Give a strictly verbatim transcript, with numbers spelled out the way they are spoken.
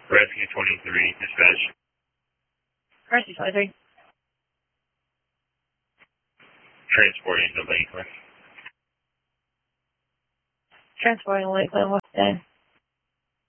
Rescue twenty-three, dispatch. Rescue twenty-three. Transporting to Lakeland. Transporting Lakeland, what's the day?